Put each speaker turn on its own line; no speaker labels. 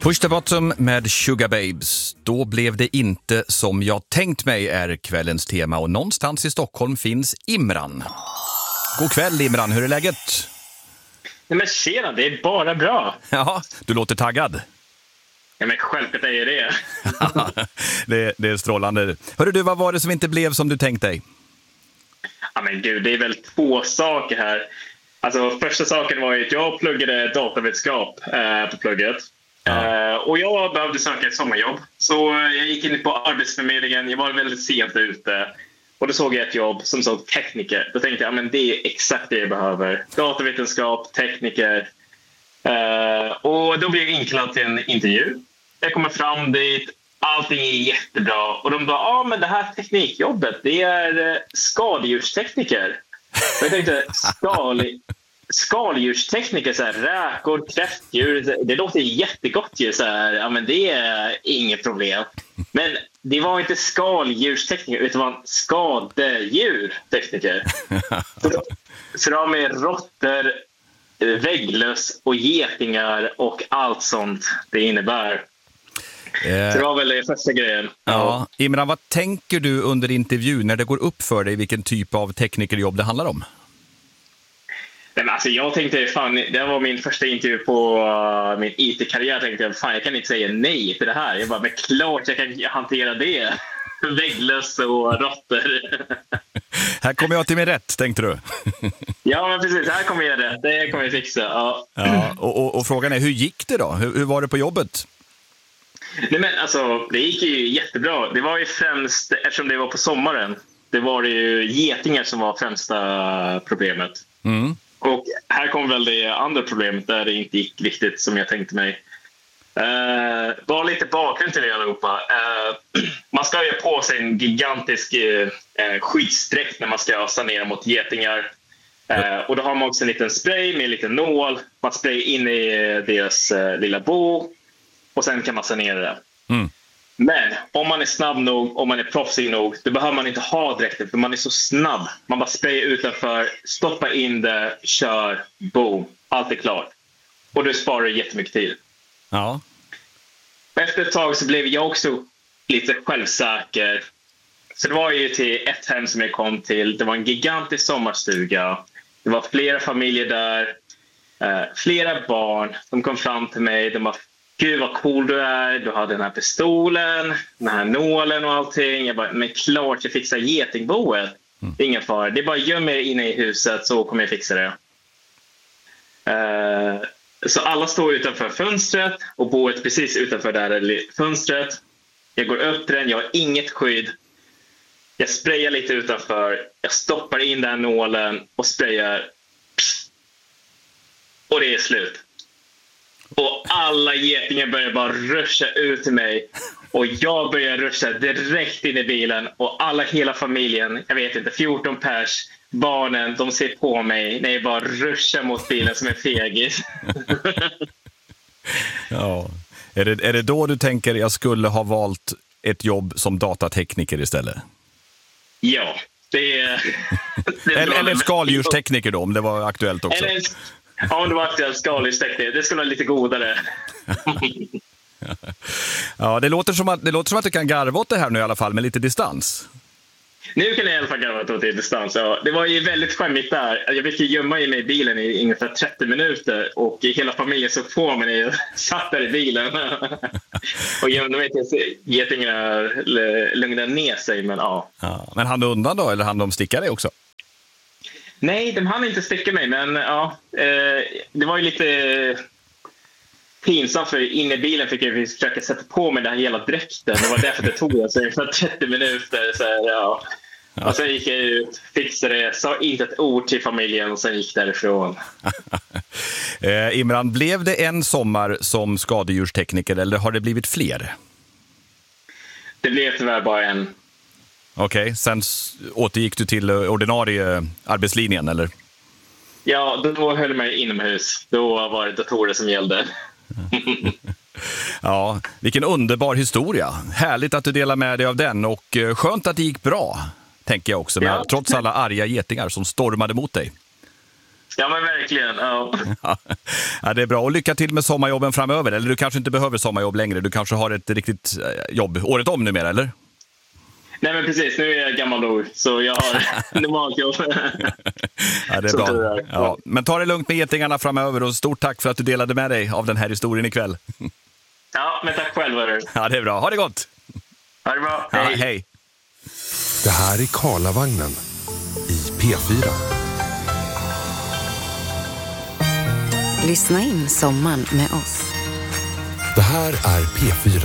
Push the bottom med Sugar Babes. Då blev det inte som jag tänkt mig är kvällens tema. Och någonstans i Stockholm finns Imran. God kväll Imran, hur är läget?
Nej men tjena, det är bara bra.
Ja, du låter taggad.
Ja men självklart är det.
Det är strålande. Hörru du, vad var det som inte blev som du tänkt dig?
Ja men gud, det är väl två saker här. Alltså första saken var ju att jag pluggade datavetenskap på plugget. Och jag behövde söka ett sommarjobb. Så jag gick in på Arbetsförmedlingen, jag var väldigt sent ute. Och då såg jag ett jobb som såg tekniker. Då tänkte jag, men det är exakt det jag behöver. Datavetenskap, tekniker. Och då blev jag inkallad till en intervju. Jag kommer fram dit, allting är jättebra. Och de bara, men det här teknikjobbet, det är skaldjurstekniker. Och jag tänkte, skaldjurstekniker, så här, räkor, kräftdjur, det låter jättegott ju, så här, men det är inget problem. Men det var inte skaldjurstekniker utan var skadedjurtekniker. Så det har med råttor, vägglöss och getingar och allt sånt det innebär. Så det var väl det första grejen.
Ja. Imran, vad tänker du under intervjun när det går upp för dig vilken typ av teknikerjobb det handlar om?
Nej, men alltså jag tänkte, det var min första intervju på min IT-karriär. Tänkte jag kan inte säga nej till det här. Jag bara, men klart jag kan hantera det. Vägglöss och råttor.
Här kommer jag till min rätt, tänkte du?
Ja, men precis. Här kommer jag rätt. Det kommer jag fixa. Ja.
Och frågan är, hur gick det då? Hur var det på jobbet?
Nej, men alltså, det gick ju jättebra. Det var ju främst, eftersom det var på sommaren, det var ju getingar som var främsta problemet. Mm. Och här kom väl det andra problemet där det inte gick riktigt som jag tänkte mig. Bara lite bakgrund till det allihopa. Man ska ju på sig en gigantisk skyddsdräkt när man ska sanera mot getingar. Och då har man också en liten spray med en liten nål. Man sprayar in i deras lilla bo. Och sen kan man sanera det. Mm. Men om man är snabb nog, om man är proffsig nog, då behöver man inte ha dräkten för man är så snabb. Man bara sprayar utanför, stoppar in det, kör, boom. Allt är klart. Och du sparar jättemycket tid.
Ja.
Efter ett tag så blev jag också lite självsäker. Så det var ju till ett hem som jag kom till. Det var en gigantisk sommarstuga. Det var flera familjer där. Flera barn. De kom fram till mig. De var, gud vad cool du är. Du har den här pistolen, den här nålen och allting. Jag bara, men klart jag fixar getingboet. Det är ingen fara. Det är bara göm er inne i huset så kommer jag fixa det. Så alla står utanför fönstret och boet precis utanför där fönstret. Jag går upp till den, jag har inget skydd. Jag sprayar lite utanför. Jag stoppar in den nålen och sprayar. Och det är slut. Och alla getingar börjar bara ruscha ut till mig. Och jag börjar ruscha direkt in i bilen. Och hela familjen, jag vet inte, 14 pers, barnen, de ser på mig när jag bara ruschar mot bilen som en fegis.
Ja. Är det då du tänker jag skulle ha valt ett jobb som datatekniker istället?
Ja, det är
eller skaldjurstekniker då, om det var aktuellt också.
Om det var aktuellt skaldjurstekniker, det skulle vara lite godare.
Ja, det låter som att du kan garva åt det här nu i alla fall med lite distans.
Nu kan jag i alla fall garva åt det distans. Ja, det var ju väldigt skämmigt där. Jag fick ju gömma mig i bilen i ungefär 30 minuter och hela familjen såg på mig när jag satt där i bilen. Och gömde mig tills getingarna lugnade ner sig. Men, ja.
Men hann du undan då, eller hann de sticka dig också?
Nej, de hann inte sticka mig, men ja, det var ju lite pinsamt för inne i bilen fick jag försöka sätta på mig den här hela dräkten. Det var därför det tog jag så 30 minuter. Så här, ja. Och sen gick jag ut, fixade det, sa inte ett ord till familjen och sen gick därifrån.
Imran, blev det en sommar som skadedjurstekniker eller har det blivit fler?
Det blev tyvärr bara en.
Okej, sen återgick du till ordinarie arbetslinjen, eller?
Ja, då höll man inomhus. Då var det datorer som gällde.
Ja, vilken underbar historia. Härligt att du delar med dig av den och skönt att det gick bra, tänker jag också, trots alla arga getingar som stormade mot dig.
Ja, men verkligen. Ja.
Ja, det är bra. Och lycka till med sommarjobben framöver. Eller du kanske inte behöver sommarjobb längre. Du kanske har ett riktigt jobb året om numera, eller?
Nej, men precis. Nu är jag gammal nog, så jag har normalt jobb.
Ja, det är bra. Ja. Men ta det lugnt med getingarna framöver och stort tack för att du delade med dig av den här historien ikväll.
Ja, men tack själv.
Ja, det är bra. Ha det gott!
Ha det bra.
Ja,
Hej.
hej.
Det här är Karlavagnen i P4.
Lyssna in sommaren med oss.
Det här är P4.